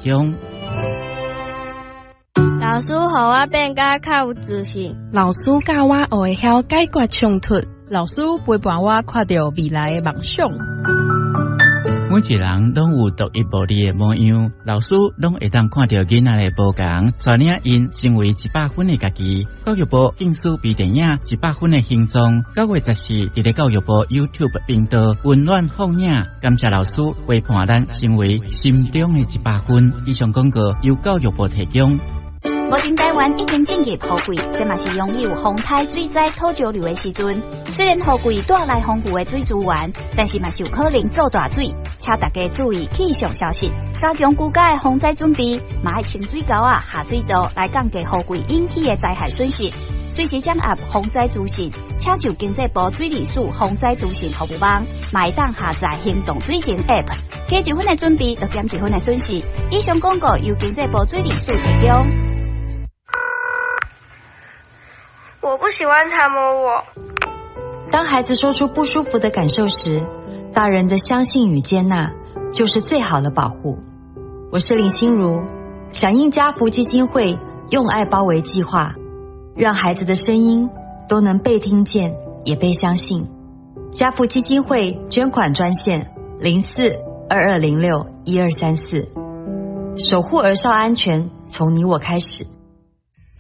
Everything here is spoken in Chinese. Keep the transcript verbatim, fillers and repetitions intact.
供。 老师，互我变甲较有自信。 老师教我学会晓解决冲突。 老师陪伴我看到未来的梦想。 每一人拢有独一无二的模样，老师拢会当看到囡仔的不同，带领因成为一百分的家己。教育部竞选微电影《一百分的形状》，九月十四伫咧教育部 YouTube 频道温暖放映，感谢老师陪伴咱成为心中的一百分。以上广告由教育部提供。 目前台湾已经进入雨季，这嘛是拥有风台水灾土石流的时阵。虽然雨季带来丰富的水资源，但是嘛是有可能造大水，请大家注意气象消息，加强居家的防灾准备，嘛爱清水沟啊、下水道来降低雨季引起的灾害损失。随时掌握防灾资讯，请就经济部水利署防灾资讯服务网，嘛会当下载行动水情 App， 加一分的准备，就减一分的损失。以上广告由经济部水利署提供。 我不喜欢他摸我。 当孩子说出不舒服的感受时，大人的相信与接纳就是最好的保护。我是林心如，响应家福基金会用爱包围计划，让孩子的声音都能被听见，也被相信。家福基金会捐款专线零四二二零六一二三四，守护儿少安全，从你我开始。